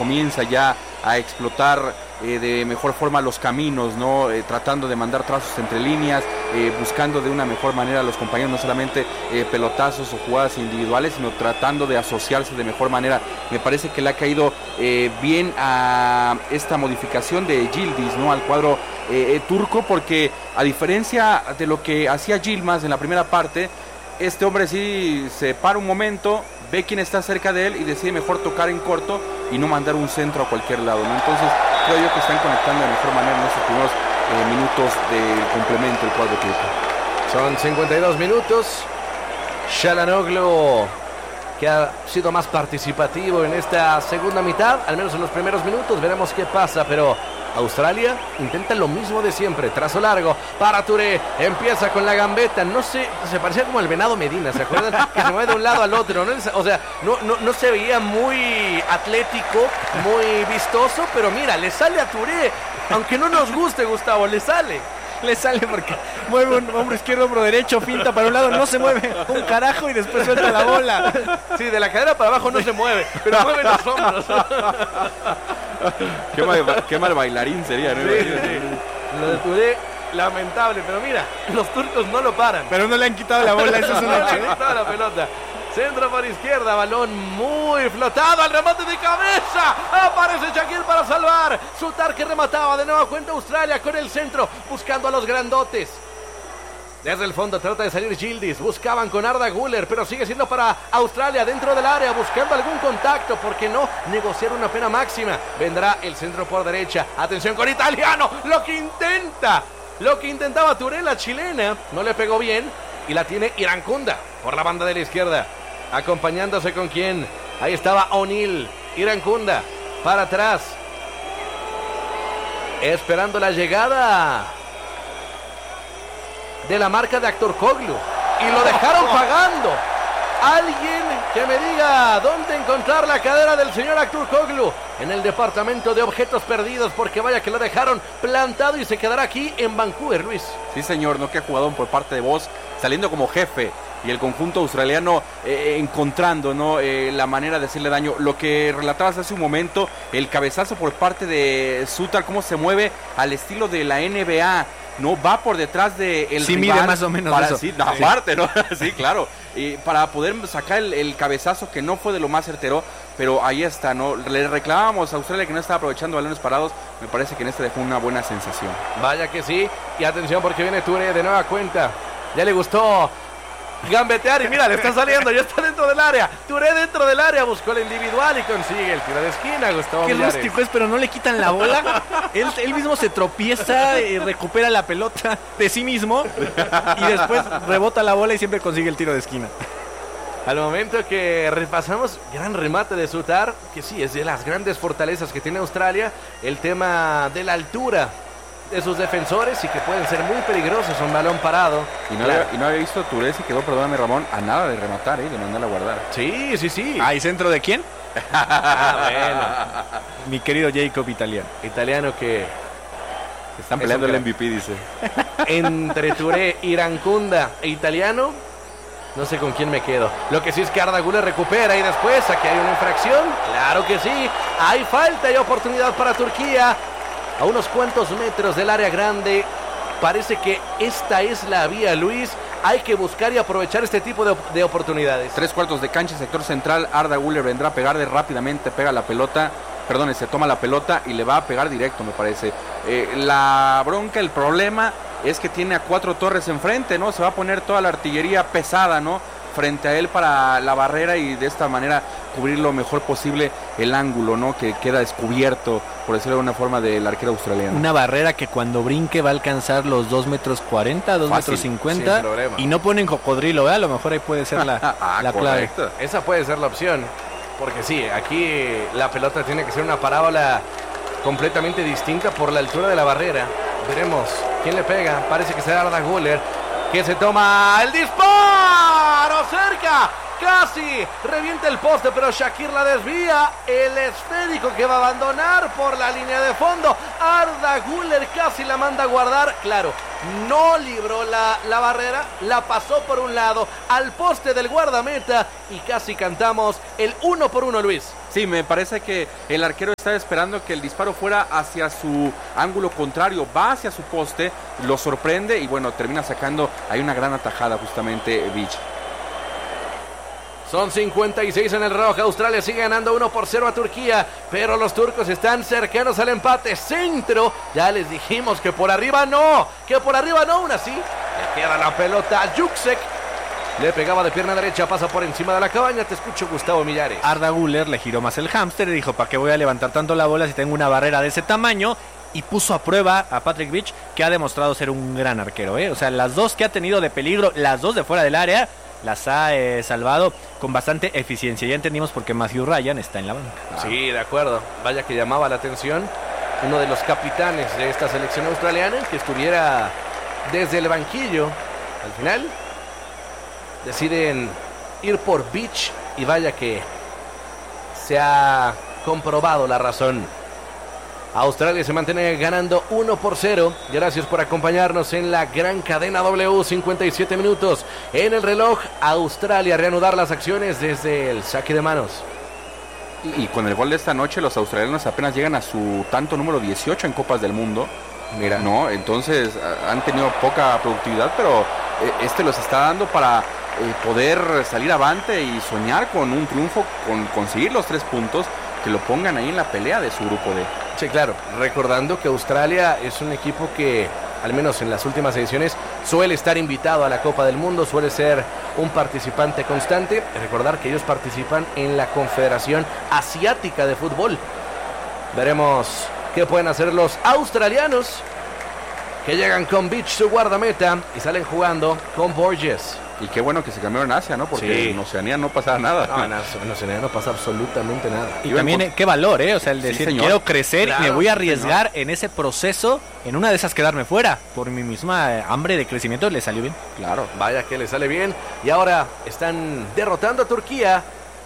comienza ya a explotar de mejor forma los caminos, ¿no? Tratando de mandar trazos entre líneas, buscando de una mejor manera a los compañeros, no solamente pelotazos o jugadas individuales, sino tratando de asociarse de mejor manera. Me parece que le ha caído bien a esta modificación de Yildiz, ¿no? Al cuadro turco, porque a diferencia de lo que hacía Yilmaz en la primera parte, este hombre sí se para un momento, ve quién está cerca de él y decide mejor tocar en corto y no mandar un centro a cualquier lado, ¿no? Entonces creo yo que están conectando de mejor manera en estos primeros minutos del complemento el cuadro turco. Son 52 minutos. Çalhanoğlu, que ha sido más participativo en esta segunda mitad, al menos en los primeros minutos. Veremos qué pasa, pero Australia intenta lo mismo de siempre. Trazo largo para Touré. Empieza con la gambeta. No sé, se parecía como el Venado Medina, ¿se acuerdan? Que se mueve de un lado al otro, ¿no? O sea, no se veía muy atlético, muy vistoso, pero mira, le sale a Touré. Aunque no nos guste, Gustavo, le sale. Le sale porque mueve un hombro izquierdo, hombro derecho, finta para un lado, no se mueve un carajo y después suelta la bola. Sí, de la cadera para abajo no se mueve, pero mueve los hombros. Qué mal bailarín sería, ¿no? Sí. Lo de Touré, lamentable, pero mira, los turcos no lo paran. Pero no le han quitado la bola, eso es un hecho. Le han quitado la pelota. Centro por izquierda, balón muy flotado, al remate de cabeza, aparece Shakir para salvar, Sutar que remataba, de nueva cuenta Australia con el centro, buscando a los grandotes. Desde el fondo trata de salir Yildiz, buscaban con Arda Güler, pero sigue siendo para Australia dentro del área, buscando algún contacto, ¿por qué no negociar una pena máxima? Vendrá el centro por derecha, atención con Italiano, lo que intentaba Touré, la chilena, no le pegó bien, y la tiene Irankunda por la banda de la izquierda. Acompañándose con quién. Ahí estaba O'Neill. Irankunda para atrás. Esperando la llegada de la marca de Aktürkoğlu. Y lo dejaron pagando. Alguien que me diga dónde encontrar la cadera del señor Aktürkoğlu en el departamento de objetos perdidos, porque vaya que lo dejaron plantado y se quedará aquí en Vancouver, Luis. Sí, señor, no, que ha jugado por parte de Voss, saliendo como jefe, y el conjunto australiano encontrando, ¿no? La manera de hacerle daño. Lo que relatabas hace un momento, el cabezazo por parte de Sutar, cómo se mueve al estilo de la NBA, no va por detrás de el sí, rival, mide más o menos para, eso. Sí, aparte, ¿no? Sí, claro. Y para poder sacar el cabezazo, que no fue de lo más certero, pero ahí está, ¿no? Le reclamábamos a Australia que no estaba aprovechando balones parados. Me parece que en este dejó una buena sensación. Vaya que sí. Y atención porque viene Touré de nueva cuenta. Ya le gustó gambetear y mira, le está saliendo, ya está dentro del área. Touré dentro del área, buscó el individual y consigue el tiro de esquina, Gustavo Qué Millares. rústico es, pero no le quitan la bola. Él mismo se tropieza y recupera la pelota de sí mismo y después rebota la bola y siempre consigue el tiro de esquina. Al momento que repasamos, gran remate de Sutar, que sí, es de las grandes fortalezas que tiene Australia, el tema de la altura de sus defensores y que pueden ser muy peligrosos un balón parado. Y no había visto a Touré, y quedó, perdóname Ramón, a nada de rematar, de mandarla a guardar. Sí. ¿Y centro de quién? Bueno. Mi querido Jacob Italiano. Italiano que están peleando el MVP, dice. Entre Touré, Irankunda e Italiano, no sé con quién me quedo. Lo que sí es que Arda Güler recupera y después aquí hay una infracción. Claro que sí. Hay falta y oportunidad para Turquía. A unos cuantos metros del área grande. Parece que esta es la vía, Luis. Hay que buscar y aprovechar este tipo de oportunidades. 3/4 de cancha, sector central. Arda Güler vendrá a pegarle rápidamente, pega la pelota. Se toma la pelota y le va a pegar directo, me parece. La bronca, el problema es que tiene a 4 torres enfrente, ¿no? Se va a poner toda la artillería pesada, ¿no? Frente a él para la barrera y de esta manera cubrir lo mejor posible el ángulo, ¿no? Que queda descubierto, por decirlo de una forma, del arquero australiano. Una barrera que cuando brinque va a alcanzar los 2,40 m, 2,50 m y no ponen cocodrilo, ¿eh? A lo mejor ahí puede ser la clave. Esa puede ser la opción, porque sí, aquí la pelota tiene que ser una parábola completamente distinta por la altura de la barrera. Veremos quién le pega, parece que será Arda Güler, que se toma el disparo cerca. Casi revienta el poste, pero Shakir la desvía. El esférico que va a abandonar por la línea de fondo. Arda Güler casi la manda a guardar. Claro, no libró la barrera, la pasó por un lado al poste del guardameta y casi cantamos el 1-1, Luis. Sí, me parece que el arquero estaba esperando que el disparo fuera hacia su ángulo contrario, va hacia su poste, lo sorprende y bueno, termina sacando, hay una gran atajada justamente Beach. Son 56 en el reloj. Australia sigue ganando 1-0 a Turquía, pero los turcos están cercanos al empate. Centro, ya les dijimos que por arriba no, aún así le queda la pelota a Juksek. Le pegaba de pierna derecha, pasa por encima de la cabaña. Te escucho, Gustavo Millares. Arda Güler le giró más el hámster y dijo, ¿para qué voy a levantar tanto la bola si tengo una barrera de ese tamaño? Y puso a prueba a Patrick Vich, que ha demostrado ser un gran arquero, ¿eh? O sea, las dos que ha tenido de peligro, las dos de fuera del área, las ha salvado con bastante eficiencia. Ya entendimos por qué Matthew Ryan está en la banca. Sí, de acuerdo. Vaya que llamaba la atención uno de los capitanes de esta selección australiana, que estuviera desde el banquillo. Al final deciden ir por Beach y vaya que se ha comprobado la razón. Australia se mantiene ganando 1-0. Gracias por acompañarnos en la gran cadena W. 57 minutos en el reloj. Australia reanudar las acciones desde el saque de manos. Y con el gol de esta noche los australianos apenas llegan a su tanto número 18 en Copas del Mundo. Mira, no, entonces han tenido poca productividad, pero este los está dando para poder salir avante y soñar con un triunfo, con conseguir los 3 puntos que lo pongan ahí en la pelea de su grupo D. Sí, claro, recordando que Australia es un equipo que, al menos en las últimas ediciones, suele estar invitado a la Copa del Mundo, suele ser un participante constante. Recordar que ellos participan en la Confederación Asiática de Fútbol. Veremos qué pueden hacer los australianos, que llegan con Beach, su guardameta, y salen jugando con Borges. Y qué bueno que se cambiaron a Asia, ¿no? Porque sí, en Oceanía no pasaba nada. No, en Oceanía no pasa absolutamente nada. Y también qué valor, ¿eh? O sea, el decir, sí, quiero crecer, claro, me voy a arriesgar en ese proceso, en una de esas quedarme fuera. Por mi misma hambre de crecimiento le salió bien. Claro, vaya que le sale bien. Y ahora están derrotando a Turquía,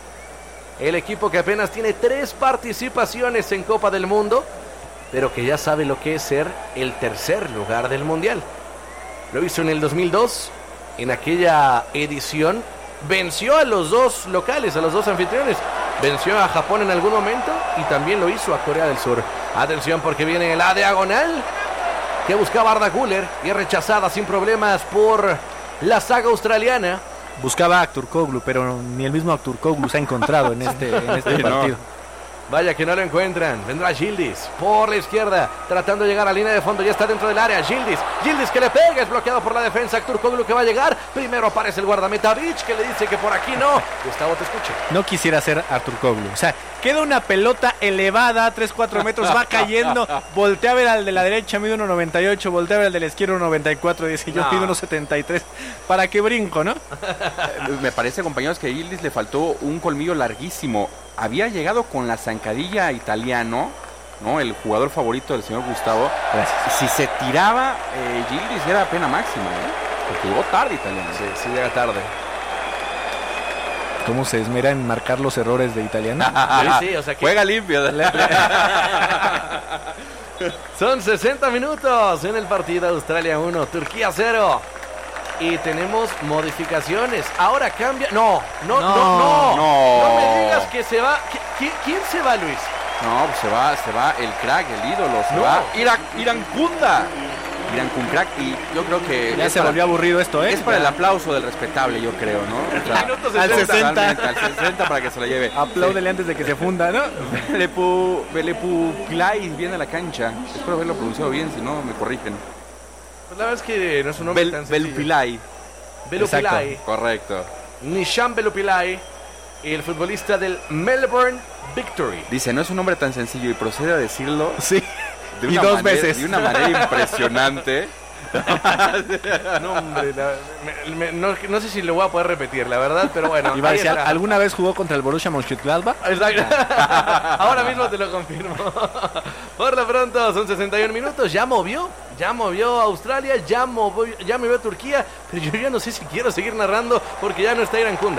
el equipo que apenas tiene 3 participaciones en Copa del Mundo, pero que ya sabe lo que es ser el tercer lugar del Mundial. Lo hizo en el 2002. En aquella edición venció a los dos locales, a los dos anfitriones. Venció a Japón en algún momento y también lo hizo a Corea del Sur. Atención porque viene la diagonal que buscaba Arda Güler y es rechazada sin problemas por la saga australiana. Buscaba a Aktürkoğlu, pero ni el mismo Aktürkoğlu se ha encontrado en este partido. Vaya que no lo encuentran. Vendrá Yildiz por la izquierda, tratando de llegar a la línea de fondo. Ya está dentro del área. Yildiz que le pega, es bloqueado por la defensa. Aktürkoğlu que va a llegar. Primero aparece el guardameta Beach, que le dice que por aquí no. Gustavo, te escucho. No quisiera ser Aktürkoğlu. O sea, queda una pelota elevada, 3-4 metros, va cayendo. Voltea a ver al de la derecha, mide 1.98. Voltea a ver al de la izquierda, 1.94. Dice, yo pido 1.73. ¿Para qué brinco, no? Me parece, compañeros, que a Yildiz le faltó un colmillo larguísimo. Había llegado con la zancadilla italiano, ¿no? El jugador favorito del señor Gustavo. Gracias. Si se tiraba Yildiz era pena máxima, porque llegó tarde italiano. Sí, llega tarde. ¿Cómo se esmera en marcar los errores de italiano? Sí, o sea que juega limpio. Son 60 minutos en el partido. Australia 1, Turquía 0. Y tenemos modificaciones. Ahora cambia. No me digas que se va. ¿Quién se va, Luis? No, pues se va el crack, el ídolo. Se va Irankunda. Irankun-crack. Y yo creo que ya se volvió aburrido esto, ¿eh? Es para el aplauso del respetable, yo creo, ¿no? O sea, al 60. Al 60 para que se lo lleve. Apláudele antes de que se funda, ¿no? Belepu Pilay viene a la cancha. Espero haberlo pronunciado bien, si no me corrigen. Pues la verdad es que no es un nombre tan sencillo. Belupilay. Belupilay. Correcto. Nishan Belupilay, el futbolista del Melbourne Victory. Dice, no es un nombre tan sencillo y procede a decirlo. Sí. Y 2 veces. De una manera impresionante. No, hombre, no sé si lo voy a poder repetir, la verdad, pero bueno. Iba a decir, ¿alguna vez jugó contra el Borussia Mönchengladbach? Exacto. Ahora mismo te lo confirmo. Por lo pronto, son 61 minutos. Ya movió Australia, ya movió Turquía, pero yo ya no sé si quiero seguir narrando porque ya no está Irankunda.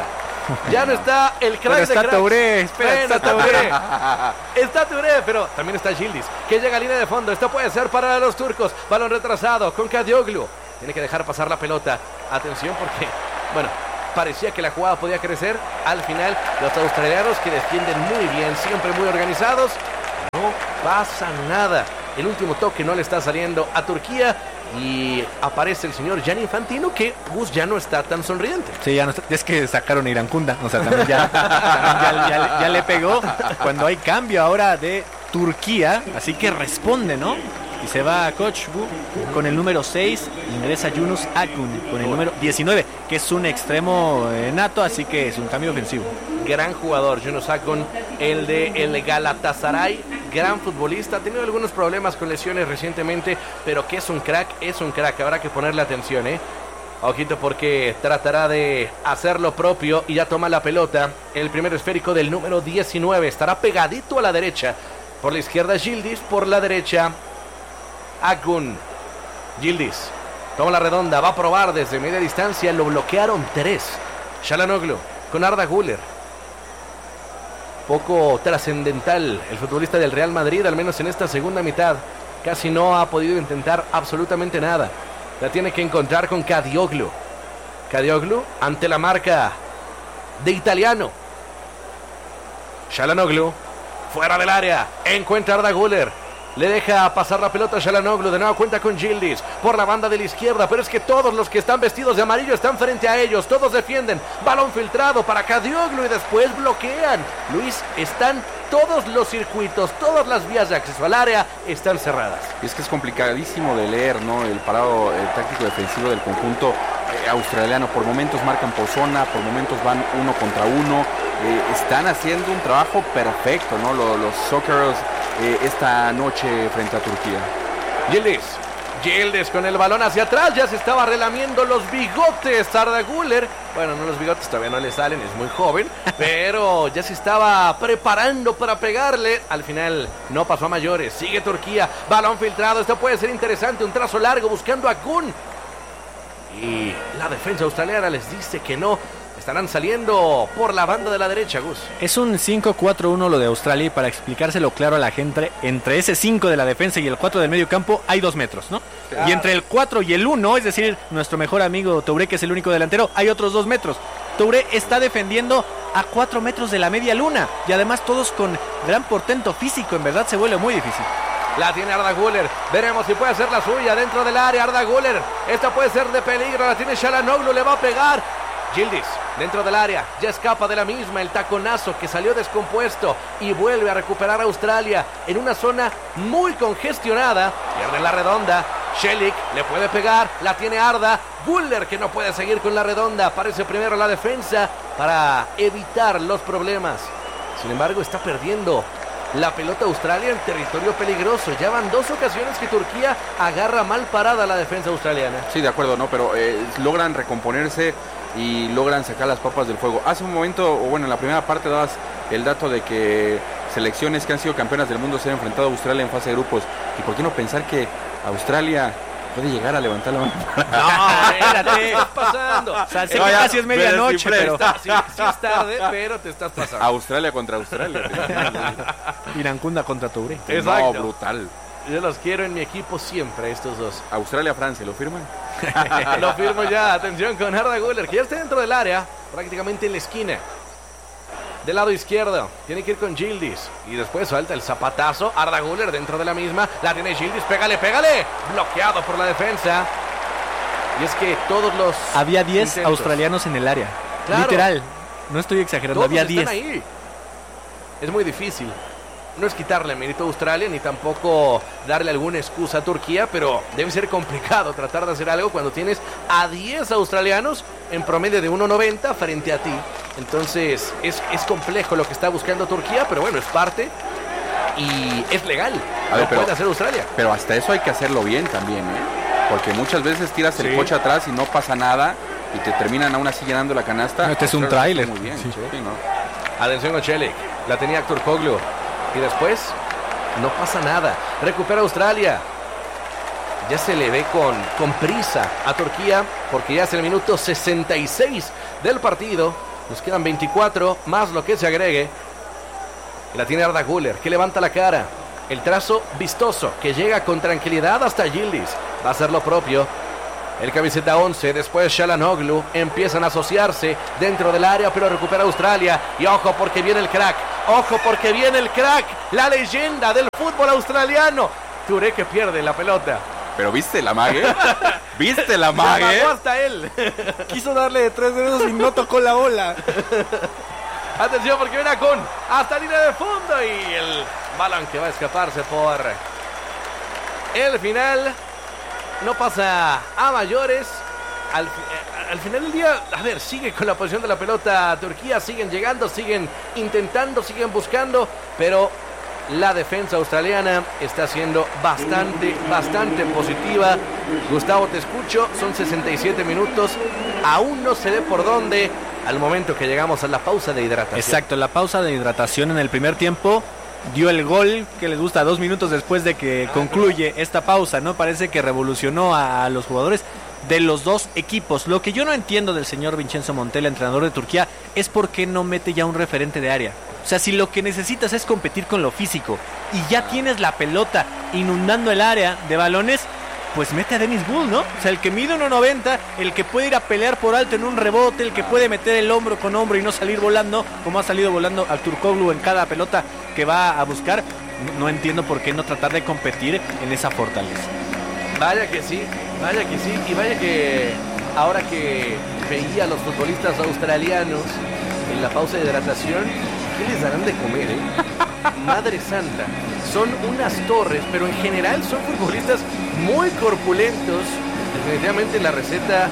Ya no está el crack de está cracks. Touré, espera, Bueno, está Touré. Está Touré, pero también está Yildiz, que llega a línea de fondo. Esto puede ser para los turcos. Balón retrasado con Kadioglu. Tiene que dejar pasar la pelota. Atención porque, bueno, parecía que la jugada podía crecer. Al final, los australianos que defienden muy bien, siempre muy organizados. No pasa nada. El último toque no le está saliendo a Turquía. Y aparece el señor Gianni Infantino, que Gus ya no está tan sonriente. Sí, ya no está, es que sacaron a Irankunda, o sea, también ya le pegó cuando hay cambio ahora de Turquía, así que responde, ¿no? Y se va Koçbu con el número 6, ingresa Yunus Akun con el número 19, que es un extremo nato, así que es un cambio ofensivo. Gran jugador, Yunus Akun, el de el Galatasaray, gran futbolista, ha tenido algunos problemas con lesiones recientemente, pero que es un crack, habrá que ponerle atención, Ojito porque tratará de hacer lo propio y ya toma la pelota, el primer esférico del número 19, estará pegadito a la derecha, por la izquierda Yildiz, por la derecha Akun. Yildiz toma la redonda, va a probar desde media distancia, lo bloquearon 3. Çalhanoğlu con Arda Güler. Poco trascendental el futbolista del Real Madrid, al menos en esta segunda mitad. Casi no ha podido intentar absolutamente nada. La tiene que encontrar con Kadioglu. Kadioglu ante la marca de Italiano. Çalhanoğlu fuera del área, encuentra Arda Güler. Le deja pasar la pelota a Çalhanoğlu, de nuevo cuenta con Yildiz por la banda de la izquierda, pero es que todos los que están vestidos de amarillo están frente a ellos, todos defienden, balón filtrado para Kadioglu y después bloquean. Luis, están todos los circuitos, todas las vías de acceso al área están cerradas. Y es que es complicadísimo de leer, ¿no? El parado táctico defensivo del conjunto australiano. Por momentos marcan por zona, por momentos van uno contra uno. Están haciendo un trabajo perfecto, ¿no? Los Socceroos esta noche frente a Turquía. Yildiz con el balón hacia atrás, ya se estaba relamiendo los bigotes Arda Güler. Bueno, no, los bigotes todavía no le salen, es muy joven, pero ya se estaba preparando para pegarle. Al final no pasó a mayores, sigue Turquía, balón filtrado, esto puede ser interesante, un trazo largo buscando a Akun. Y la defensa australiana les dice que no. Estarán saliendo por la banda de la derecha, Gus. Es un 5-4-1 lo de Australia y para explicárselo claro a la gente, entre ese 5 de la defensa y el 4 del medio campo hay 2 metros, ¿no? Claro. Y entre el 4 y el 1, es decir, nuestro mejor amigo Touré, que es el único delantero, hay otros 2 metros. Touré está defendiendo a 4 metros de la media luna y además todos con gran portento físico, en verdad se vuelve muy difícil. La tiene Arda Güler, veremos si puede hacer la suya dentro del área. Arda Güler, esta puede ser de peligro, la tiene Çalhanoğlu, le va a pegar. Yildiz dentro del área, ya escapa de la misma, el taconazo que salió descompuesto y vuelve a recuperar a Australia en una zona muy congestionada. Pierde la redonda, Shelik le puede pegar, la tiene Arda Güler, que no puede seguir con la redonda, aparece primero la defensa para evitar los problemas. Sin embargo, está perdiendo la pelota Australia en territorio peligroso. Ya van 2 ocasiones que Turquía agarra mal parada a la defensa australiana. Sí, de acuerdo, ¿no? Pero logran recomponerse y logran sacar las papas del fuego. Hace un momento, o bueno, en la primera parte dabas el dato de que selecciones que han sido campeonas del mundo se han enfrentado a Australia en fase de grupos. ¿Y por qué no pensar que Australia puede llegar a levantar la mano? No, espérate, te estás pasando. O sea, sé que casi es medianoche, pero... Sí es tarde, pero te estás pasando. Australia contra Australia. Irankunda contra Touré. Exacto. No, brutal. Yo los quiero en mi equipo siempre, estos dos. Australia-Francia, ¿lo firman? Lo firmo ya. Atención con Arda Güler, que ya está dentro del área, prácticamente en la esquina. Del lado izquierdo, tiene que ir con Yildiz. Y después suelta el zapatazo. Arda Güler dentro de la misma. La tiene Yildiz, pégale. Bloqueado por la defensa. Y es que todos los... Había 10 australianos en el área. Claro. Literal. No estoy exagerando, todos había 10. Ahí. Es muy difícil. No es quitarle mérito a Australia, ni tampoco darle alguna excusa a Turquía, pero debe ser complicado tratar de hacer algo cuando tienes a 10 australianos en promedio de 1.90 frente a ti. Entonces es complejo lo que está buscando Turquía, pero bueno, es parte y es legal. Lo puede hacer Australia. Pero hasta eso hay que hacerlo bien también, porque muchas veces tiras el coche atrás y no pasa nada y te terminan aún así llenando la canasta. Este es un tráiler. Muy bien, sí. Sí, ¿no? Atención con Shelik, la tenía Turkoglu. Y después, no pasa nada. Recupera Australia. Ya se le ve con prisa a Turquía, porque ya es el minuto 66 del partido. Nos quedan 24, más lo que se agregue. Y la tiene Arda Güler, que levanta la cara. El trazo vistoso, que llega con tranquilidad hasta Yildiz. Va a hacer lo propio. El camiseta 11, después Çalhanoğlu. Empiezan a asociarse dentro del área, pero recupera Australia. Y ojo porque viene el crack. Ojo porque viene el crack. La leyenda del fútbol australiano. Touré que pierde la pelota. Pero ¿viste la mague? ¿Viste la mague? Hasta él. Quiso darle de 3 dedos y no tocó la bola. Atención porque viene Akun hasta línea de fondo y el balón que va a escaparse por el final. No pasa a mayores. Al final del día, a ver, sigue con la posición de la pelota Turquía. Siguen llegando, siguen intentando, siguen buscando. Pero la defensa australiana está siendo bastante positiva. Gustavo, te escucho. Son 67 minutos. Aún no se ve por dónde. Al momento que llegamos a la pausa de hidratación. Exacto, la pausa de hidratación en el primer tiempo dio el gol que les gusta 2 minutos después de que concluye esta pausa, ¿no? Parece que revolucionó a los jugadores de los dos equipos. Lo que yo no entiendo del señor Vincenzo Montella, entrenador de Turquía, es por qué no mete ya un referente de área. O sea, si lo que necesitas es competir con lo físico y ya tienes la pelota inundando el área de balones, pues mete a Dennis Bull, ¿no? O sea, el que mide 1.90, el que puede ir a pelear por alto en un rebote, el que puede meter el hombro con hombro y no salir volando, como ha salido volando Aktürkoğlu en cada pelota que va a buscar. No entiendo por qué no tratar de competir en esa fortaleza. Vaya que sí, y vaya que ahora que veía a los futbolistas australianos en la pausa de hidratación, ¿qué les darán de comer, Madre santa, son unas torres, pero en general son futbolistas muy corpulentos. Definitivamente la receta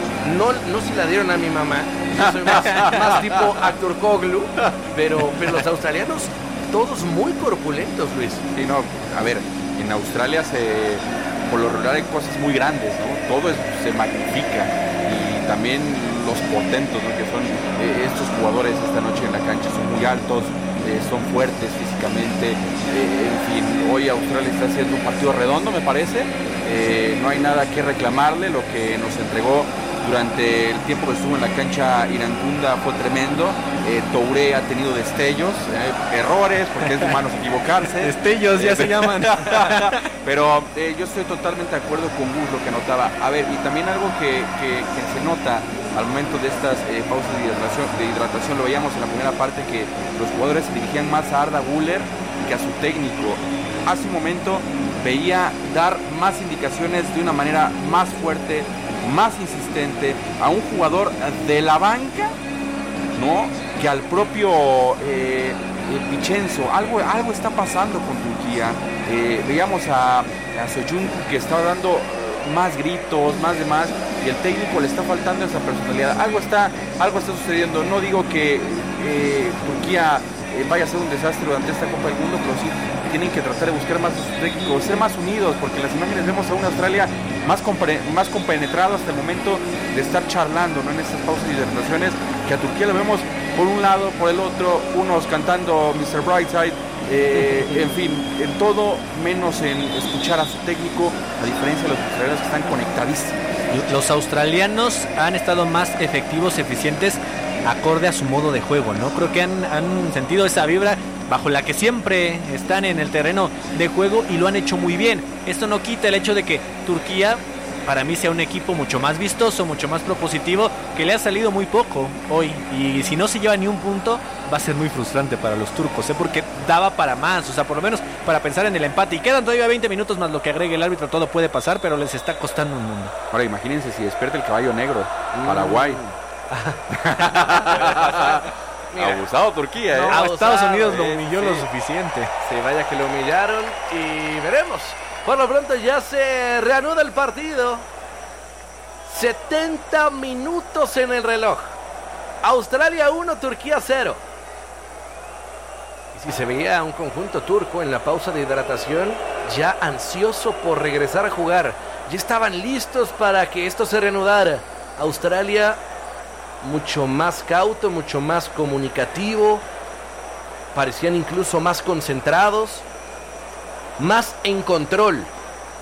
no se la dieron a mi mamá. Yo soy más tipo Aktürkoğlu, pero los australianos todos muy corpulentos, Luis. Sí, no, a ver, en Australia por lo regular hay cosas muy grandes, ¿no? Todo se magnifica y también los portentos, ¿no? Que son estos jugadores esta noche en la cancha son muy altos. Son fuertes físicamente, en fin, hoy Australia está haciendo un partido redondo, me parece. No hay nada que reclamarle. Lo que nos entregó durante el tiempo que estuvo en la cancha Irangunda fue tremendo. Touré ha tenido destellos, errores, porque es humano equivocarse. Destellos ya se llaman. Pero yo estoy totalmente de acuerdo con Gus, lo que notaba. A ver, y también algo que se nota al momento de estas pausas de hidratación, lo veíamos en la primera parte, que los jugadores se dirigían más a Arda Güler que a su técnico. Hace un momento veía dar más indicaciones de una manera más fuerte, más insistente a un jugador de la banca, ¿no? Que al propio Vincenzo. Algo está pasando con Turquía. Veíamos a Soyuncu que estaba dando más gritos, más demás, y el técnico le está faltando esa personalidad. Algo está sucediendo. No digo que Turquía vaya a ser un desastre durante esta Copa del Mundo, pero sí tienen que tratar de buscar más a sus técnicos, ser más unidos, porque en las imágenes vemos a una Australia más compenetrado hasta el momento de estar charlando, ¿no? En estas pausas y hidrataciones, que a Turquía lo vemos por un lado, por el otro, unos cantando Mr. Brightside, en fin, en todo menos en escuchar a su técnico, a diferencia de los australianos que están conectadísimos. Los australianos han estado más efectivos, eficientes, acorde a su modo de juego, ¿no? Creo que han sentido esa vibra bajo la que siempre están en el terreno de juego y lo han hecho muy bien. Esto no quita el hecho de que Turquía, para mí, sea un equipo mucho más vistoso, mucho más propositivo, que le ha salido muy poco hoy. Y si no se lleva ni un punto, va a ser muy frustrante para los turcos, porque daba para más, o sea, por lo menos para pensar en el empate. Y quedan todavía 20 minutos más lo que agregue el árbitro, todo puede pasar, pero les está costando un mundo. Ahora imagínense si despierta el caballo negro, Paraguay. Mira, abusado Turquía, no, a Estados Unidos lo humilló lo suficiente. Sí, vaya que lo humillaron y veremos. Por lo pronto ya se reanuda el partido. 70 minutos en el reloj. Australia 1, Turquía 0. Y si se veía un conjunto turco en la pausa de hidratación, ya ansioso por regresar a jugar. Ya estaban listos para que esto se reanudara. Australia mucho más cauto, mucho más comunicativo. Parecían incluso más concentrados, más en control.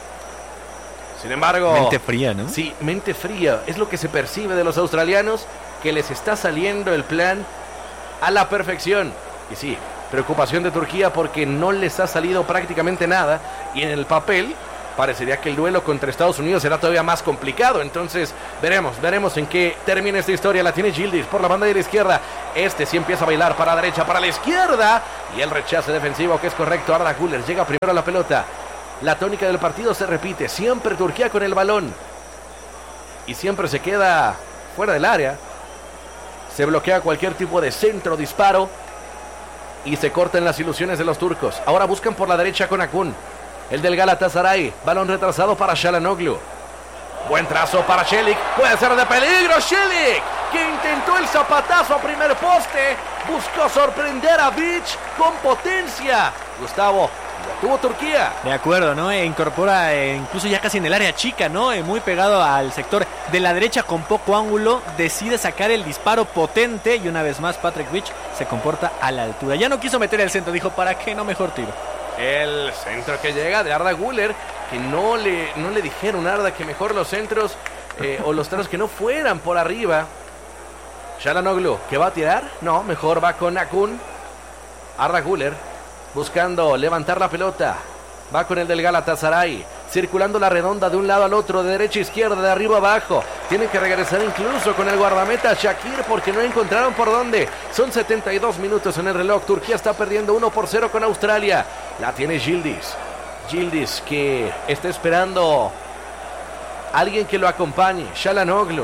Sin embargo, mente fría, ¿no? Sí, mente fría. Es lo que se percibe de los australianos. que les está saliendo el plan a la perfección. Y sí, preocupación de Turquía porque no les ha salido prácticamente nada y en el papel parecería que el duelo contra Estados Unidos será todavía más complicado. Entonces veremos en qué termina esta historia. La tiene Yildiz por la banda de la izquierda. Este sí empieza a bailar para la derecha, para la izquierda. Y el rechace defensivo que es correcto. Arda Güler llega primero a la pelota. La tónica del partido se repite. Siempre Turquía con el balón. Y siempre se queda fuera del área. Se bloquea cualquier tipo de centro, disparo. Y se cortan las ilusiones de los turcos. Ahora buscan por la derecha con Akun. El del Galatasaray. Balón retrasado para Çalhanoğlu. Buen trazo para Çelik. Puede ser de peligro Çelik, que intentó el zapatazo a primer poste. Buscó sorprender a Bić con potencia. Gustavo, lo tuvo Turquía. De acuerdo, ¿no? Incorpora incluso ya casi en el área chica, ¿no? Muy pegado al sector de la derecha con poco ángulo. Decide sacar el disparo potente. Y una vez más Patrick Bić se comporta a la altura. Ya no quiso meter el centro. Dijo, ¿para qué? No, mejor tiro. El centro que llega de Arda Güler, que no le dijeron a Arda que mejor los centros o los tiros que no fueran por arriba. Çalhanoğlu, ¿que va a tirar? No, mejor va con Akun. Arda Güler buscando levantar la pelota. Va con el del Galatasaray, circulando la redonda de un lado al otro, de derecha a izquierda, de arriba a abajo. Tienen que regresar incluso con el guardameta Shakir porque no encontraron por dónde. Son 72 minutos en el reloj. Turquía está perdiendo 1-0 con Australia. La tiene Yildiz. Yildiz que está esperando a alguien que lo acompañe. Çalhanoğlu.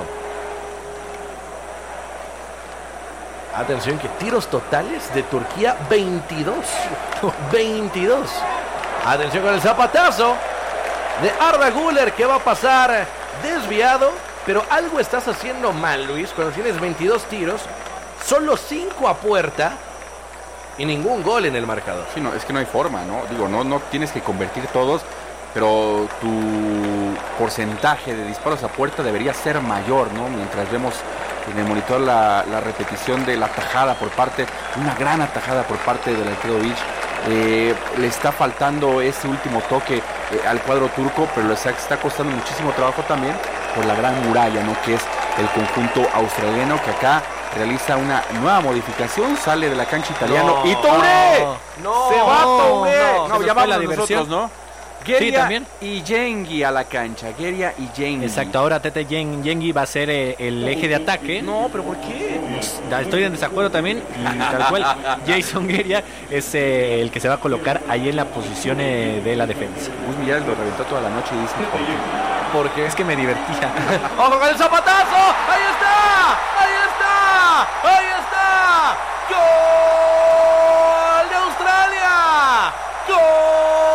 Atención que tiros totales de Turquía 22. 22. Atención con el zapatazo de Arda Güler que va a pasar desviado. Pero algo estás haciendo mal, Luis, cuando tienes 22 tiros, solo 5 a puerta y ningún gol en el marcador. Sí, no, es que no hay forma, ¿no? Digo, no tienes que convertir todos, pero tu porcentaje de disparos a puerta debería ser mayor, ¿no? Mientras vemos en el monitor la repetición de la tajada por parte, una gran atajada por parte del arquero Bić. Le está faltando ese último toque al cuadro turco, pero les está costando muchísimo trabajo también por la gran muralla, ¿no? Que es el conjunto australiano, que acá realiza una nueva modificación, sale de la cancha italiano y Touré se va Touré. No, ya vamos la nosotros, diversión, ¿no? Geria sí, también. Y Yengi a la cancha, Geria y Yengi. Exacto, ahora Tete Yengi va a ser el eje de ataque. No, pero ¿por qué? Estoy en desacuerdo también. Y tal cual, Jason Geria es el que se va a colocar ahí en la posición de la defensa. Luis Millares lo reventó toda la noche y dice ¿por qué? Porque es que me divertía. ¡Ojo con el zapatazo! ¡Ahí está! ¡Ahí está! ¡Ahí está! ¡Gol de Australia! ¡Gol!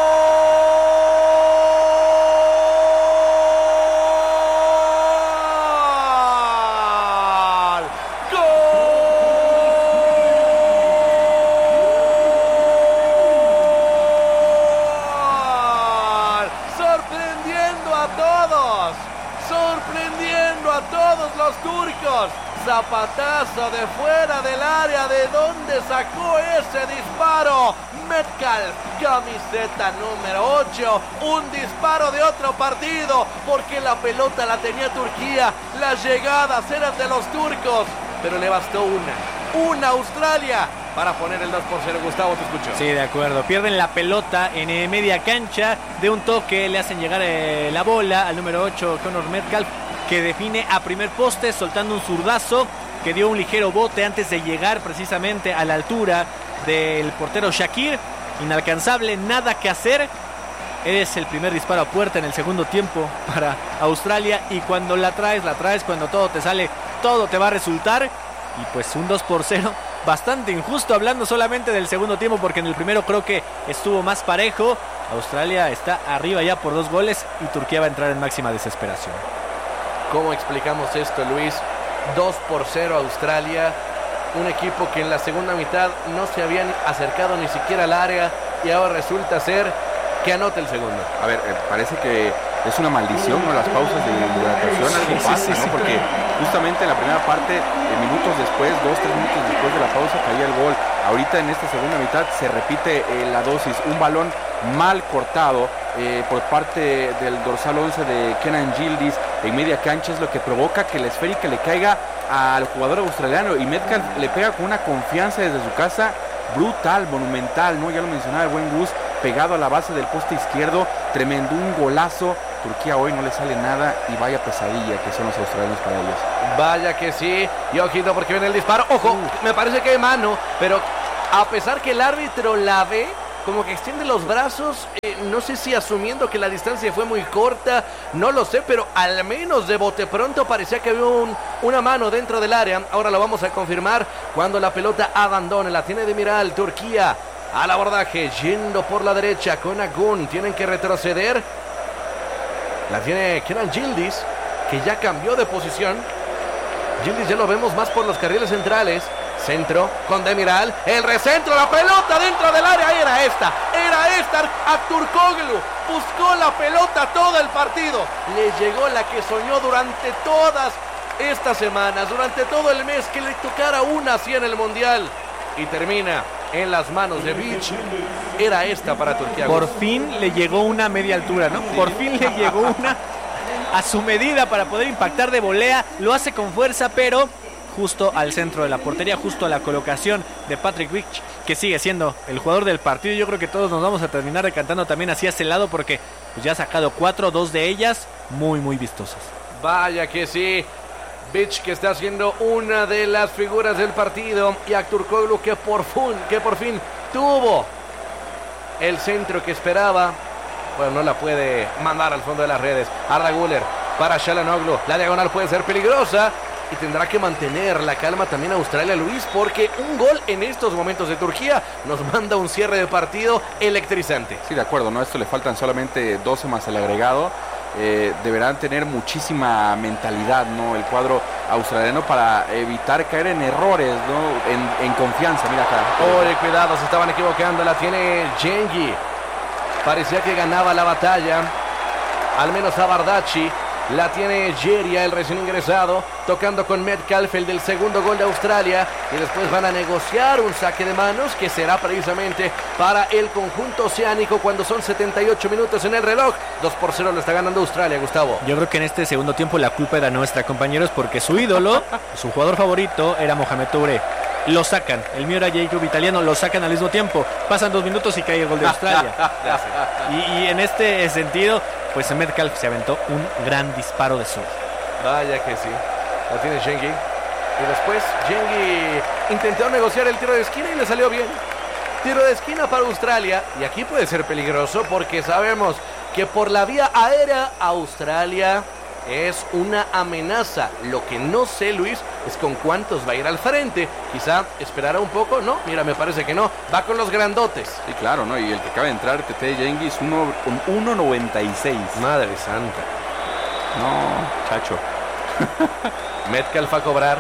Sorprendiendo a todos los turcos. Zapatazo de fuera del área. ¿De dónde sacó ese disparo? Metcalf, camiseta número 8. Un disparo de otro partido, porque la pelota la tenía Turquía. Las llegadas eran de los turcos, pero le bastó una Australia para poner el 2-0. Gustavo, te escucho. Sí, de acuerdo. Pierden la pelota en media cancha. De un toque le hacen llegar la bola al número 8, Conor Metcalf, que define a primer poste soltando un zurdazo que dio un ligero bote antes de llegar precisamente a la altura del portero Shakir. Inalcanzable, nada que hacer. Es el primer disparo a puerta en el segundo tiempo para Australia. Y cuando la traes, cuando todo te sale, todo te va a resultar. Y pues un 2-0 bastante injusto, hablando solamente del segundo tiempo, porque en el primero creo que estuvo más parejo. Australia está arriba ya por 2 goles y Turquía va a entrar en máxima desesperación. ¿Cómo explicamos esto, Luis? 2-0 Australia, un equipo que en la segunda mitad no se habían acercado ni siquiera al área y ahora resulta ser que anota el segundo. A ver, parece que es una maldición, ¿no? Las pausas de hidratación, algo pasa, ¿no? Porque justamente en la primera parte, minutos después, 2-3 minutos después de la pausa, caía el gol. Ahorita en esta segunda mitad se repite la dosis, un balón mal cortado por parte del dorsal 11 de Kenan Yildiz en media cancha es lo que provoca que la esférica le caiga al jugador australiano, y Metcalf le pega con una confianza desde su casa brutal, monumental, ¿no? Ya lo mencionaba el buen Gus, pegado a la base del poste izquierdo, tremendo, un golazo. Turquía hoy no le sale nada, y vaya pesadilla que son los australianos para ellos. Vaya que sí, y ojito porque viene el disparo, ojo, me parece que hay mano, pero a pesar que el árbitro la ve, como que extiende los brazos, no sé si asumiendo que la distancia fue muy corta, no lo sé, pero al menos de bote pronto parecía que había una mano dentro del área. Ahora lo vamos a confirmar cuando la pelota abandone, la tiene Demiral, Turquía al abordaje, yendo por la derecha con Agun, tienen que retroceder, la tiene Kenan Yildiz, que ya cambió de posición. Yildiz ya lo vemos más por los carriles centrales. Centro con Demiral, el recentro, la pelota dentro del área, era esta, Aktürkoğlu buscó la pelota todo el partido, le llegó la que soñó durante todas estas semanas, durante todo el mes, que le tocara una así en el Mundial, y termina en las manos de Beach. Era esta para Turquía. Por fin le llegó una media altura, ¿no? Por fin le llegó una a su medida para poder impactar de volea, lo hace con fuerza, pero justo al centro de la portería, justo a la colocación de Patrick Vich, que sigue siendo el jugador del partido. Yo creo que todos nos vamos a terminar decantando también hacia ese lado, porque pues ya ha sacado 4, 2 de ellas muy vistosas. Vaya que sí, Vich, que está siendo una de las figuras del partido, y Aktürkoğlu que por fin tuvo el centro que esperaba. Bueno, no la puede mandar al fondo de las redes. Arda Güler para Çalhanoğlu, la diagonal puede ser peligrosa, y tendrá que mantener la calma también Australia, Luis, porque un gol en estos momentos de Turquía nos manda un cierre de partido electrizante. Sí, de acuerdo, ¿no? Esto le faltan solamente 12 más el agregado. Deberán tener muchísima mentalidad, ¿no? El cuadro australiano, para evitar caer en errores, ¿no? En confianza, mira acá. Oye, cuidado, se estaban equivocando, la tiene Cengi. Parecía que ganaba la batalla, al menos a Bardacci. La tiene Jeria, el recién ingresado, tocando con Metcalf, el del segundo gol de Australia, y después van a negociar un saque de manos que será precisamente para el conjunto oceánico cuando son 78 minutos en el reloj. 2-0 lo está ganando Australia, Gustavo. Yo creo que en este segundo tiempo la culpa era nuestra, compañeros, porque su ídolo, su jugador favorito era Mohamed Touré. Lo sacan, el mío era Jacob Italiano, lo sacan al mismo tiempo, pasan 2 minutos y cae el gol de Australia. y en este sentido, pues Metcalf se aventó un gran disparo de sur. Vaya que sí, la tiene Cengi, y después Cengi intentó negociar el tiro de esquina y le salió bien. Tiro de esquina para Australia, y aquí puede ser peligroso porque sabemos que por la vía aérea Australia es una amenaza. Lo que no sé, Luis, es con cuántos va a ir al frente. Quizá esperará un poco, ¿no? Mira, me parece que no. Va con los grandotes. Sí, claro, ¿no? Y el que acaba de entrar, Tete Cengiz, 1.96. Madre santa. No, chacho. Metcalf a cobrar.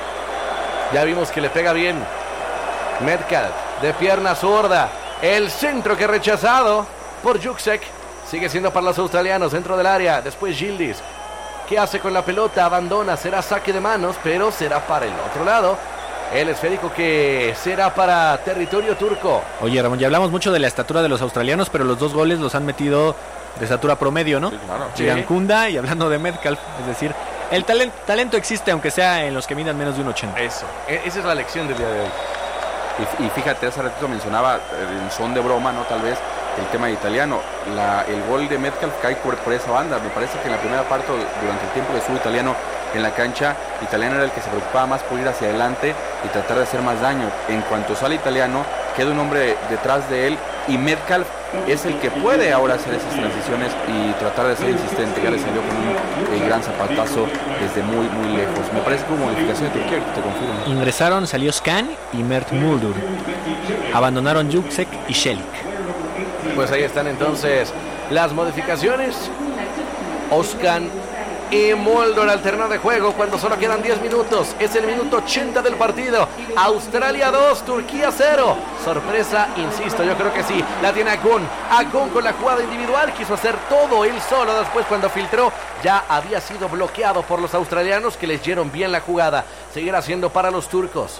Ya vimos que le pega bien. Metcalf de pierna zurda. El centro que rechazado por Juksek. Sigue siendo para los australianos dentro del área. Después Yildiz. ¿Qué hace con la pelota? Abandona, será saque de manos, pero será para el otro lado. El esférico que será para territorio turco. Oye, Ramón, ya hablamos mucho de la estatura de los australianos, pero los 2 goles los han metido de estatura promedio, ¿no? Sí, claro. Irankunda y hablando de Metcalf, es decir, el talento existe, aunque sea en los que midan menos de 1.80. Eso, esa es la lección del día de hoy. Y fíjate, hace ratito mencionaba en son de broma, ¿no? Tal vez el tema de Italiano. El gol de Metcalf cae por esa banda. Me parece que en la primera parte, durante el tiempo que estuvo Italiano en la cancha, Italiano era el que se preocupaba más por ir hacia adelante y tratar de hacer más daño. En cuanto sale Italiano, queda un hombre detrás de él, y Metcalf es el que puede ahora hacer esas transiciones y tratar de ser insistente. Ya le salió con un gran zapatazo desde muy lejos. Me parece que hubo modificación de Turquía, te confirmo. Ingresaron, salió Scan y Mert Muldur. Abandonaron Juksek y Shelik. Pues ahí están entonces las modificaciones. Özcan y Muldur alternan de juego cuando solo quedan 10 minutos. Es el minuto 80 del partido. Australia 2, Turquía 0. Sorpresa, insisto, yo creo que sí. La tiene Akun. Akun con la jugada individual. Quiso hacer todo él solo. Después, cuando filtró, ya había sido bloqueado por los australianos, que leyeron bien la jugada. Seguirá siendo para los turcos.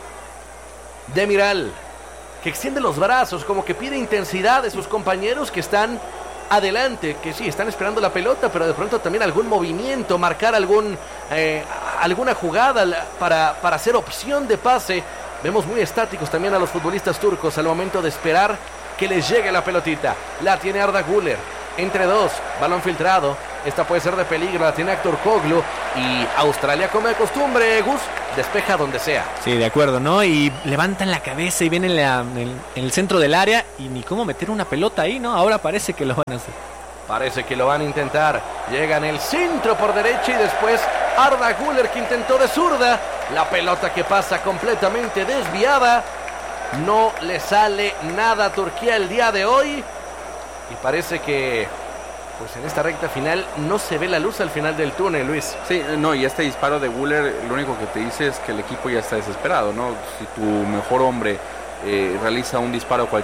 Demiral, que extiende los brazos, como que pide intensidad de sus compañeros que están adelante, que sí, están esperando la pelota, pero de pronto también algún movimiento, marcar alguna jugada para hacer opción de pase. Vemos muy estáticos también a los futbolistas turcos al momento de esperar que les llegue la pelotita. La tiene Arda Güler, entre dos, balón filtrado. Esta puede ser de peligro, la tiene Aktürkoğlu. Y Australia, como de costumbre, Gus, despeja donde sea. Sí, de acuerdo, ¿no? Y levantan la cabeza y vienen en el centro del área y ni cómo meter una pelota ahí, ¿no? Ahora parece que lo van a hacer. Parece que lo van a intentar. Llega en el centro por derecha y después Arda Güler, que intentó de zurda. La pelota que pasa completamente desviada. No le sale nada a Turquía el día de hoy. Y parece que pues en esta recta final no se ve la luz al final del túnel, Luis. Sí, no, y este disparo de Güler lo único que te dice es que el equipo ya está desesperado, ¿no? Si tu mejor hombre realiza un disparo cualquiera